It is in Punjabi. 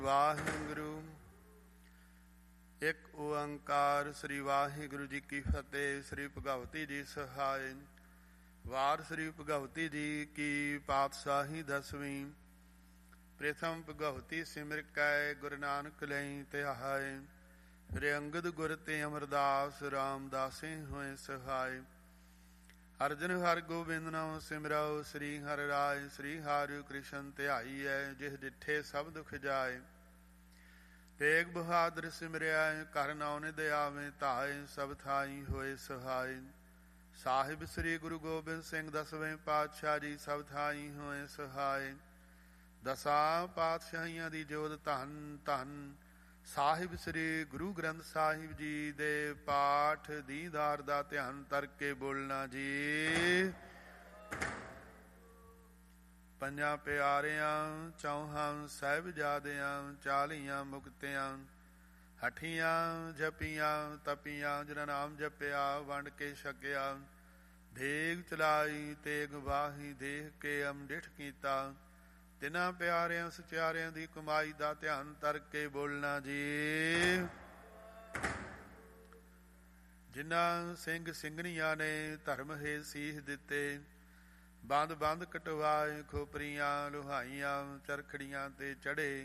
ਵਾਹਿਗੁਰੂ। ਇੱਕ ਓੰਕਾਰ। ਸ੍ਰੀ ਵਾਹਿਗੁਰੂ ਜੀ ਕੀ ਫਤਿਹ। ਸ੍ਰੀ ਭਗਵਤੀ ਜੀ ਸਹਾਇ। ਵਾਰ ਸ੍ਰੀ ਭਗਵਤੀ ਜੀ ਕੀ ਪਾਤਸ਼ਾਹੀ ਦਸਵੀਂ। ਪ੍ਰਥਮ ਭਗਵਤੀ ਸਿਮਰ ਕੈ ਗੁਰੂ ਨਾਨਕ ਲਈ ਧਿਆਏ। ਫਿਰ ਅੰਗਦ ਗੁਰ ਤੇ ਅਮਰਦਾਸ ਰਾਮਦਾਸੇ ਹੋਏ ਸਹਾਇ। ਅਰਜਨ ਹਰ ਗੋਬਿੰਦ ਨਾਮ ਸਿਮਰਉ। ਸ੍ਰੀ ਹਰਿ ਰਾਇ ਸ੍ਰੀ ਹਰਿ ਕ੍ਰਿਸ਼ਨ ਧਿਆਈਐ। ਜਿਸ ਡਿਠੇ ਸਭ ਦੁਖ ਜਾਏ। ਤੇਗ ਬਹਾਦਰ ਸਿਮਰਿਆ ਘਰ ਨਾਉ ਨਿਧ ਆਵੇ ਧਾਇ। ਸਭ ਥਾਈ ਹੋਏ ਸਹਾਇ। ਸਾਹਿਬ ਸ੍ਰੀ ਗੁਰੂ ਗੋਬਿੰਦ ਸਿੰਘ ਦਸਵੇਂ ਪਾਤਸ਼ਾਹ ਜੀ ਸਭ ਥਾਈ ਹੋਏ ਸਹਾਇ। ਦਸਾਂ ਪਾਤਸ਼ਾਹੀਆਂ ਦੀ ਜੋਤ ਧੰਨ ਧੰਨ ਸਾਹਿਬ ਸ੍ਰੀ ਗੁਰੂ ਗ੍ਰੰਥ ਸਾਹਿਬ ਜੀ ਦੇ ਪਾਠ ਦੀਦਾਰ ਦਾ ਧਿਆਨ ਕਰਕੇ ਬੋਲਣਾ ਜੀ। ਪੰਜਾਂ ਪਿਆਰਿਆਂ ਚੌਹਾਂ ਸਾਹਿਬਜ਼ਾਦਿਆਂ 40 ਮੁਕਤਿਆਂ ਹਠੀਆਂ ਜਪੀਆਂ ਤਪੀਆਂ ਜਿਨ੍ਹਾਂ ਨਾਮ ਜਪਿਆ ਵੰਡ ਕੇ ਛਕਿਆ। ਦੇਗ ਚਲਾਈ ਤੇਗ ਵਾਹੀ ਦੇਖ ਕੇ ਅੰਮ੍ਰਿਤ ਕੀਤਾ। ਤਿੰਨਾਂ ਪਿਆਰਿਆਂ ਸਚਿਆਰਿਆਂ ਦੀ ਕਮਾਈ ਦਾ ਧਿਆਨ ਕਰਕੇ ਬੋਲਣਾ ਜੀ। ਜਿਨ੍ਹਾਂ ਸਿੰਘ ਸਿੰਘਣੀਆਂ ਨੇ ਧਰਮ ਹੇ ਸੀਸ ਦਿੱਤੇ। ਬੰਦ ਬੰਦ ਕਟਵਾਏ ਖੋਪਰੀਆਂ ਲੁਹਾਈਆਂ ਚਰਖੜੀਆਂ ਤੇ ਚੜੇ।